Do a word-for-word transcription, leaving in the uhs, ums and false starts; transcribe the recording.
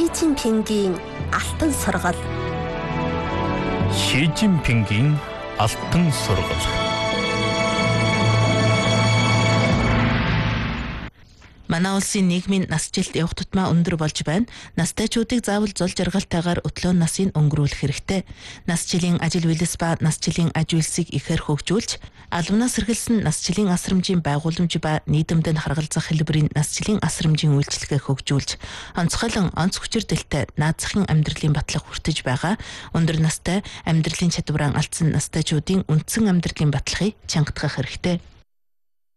Жинпингийн алтан сургал. Жинпингийн алтан сургал. Манай улсын нийгмийн насжилт явах тутмаа өндөр болж байна. Настайчуудыг заавал зул жаргалтайгаар өтлөө насыг өнгөрүүлэх хэрэгтэй. Насжилийн ажил үйлс ба насжилийн аж үйлсийг ихээр хөгжүүлж, албанаас сэргэлсэн насжилийн асрамжийн байгууламж ба нийгэмдэд харгалзах хэлбэрийн насжилийн асрамжийн үйлчлэгээ хөгжүүлж, онцгойлон онц хүчирдэлтэй наазахын амьдралын батлах хүртэж байгаа. Өндөр настай амьдралын чадвараа алдсан настайчуудын үндсэн амьдралын батлахыг чангатгах хэрэгтэй.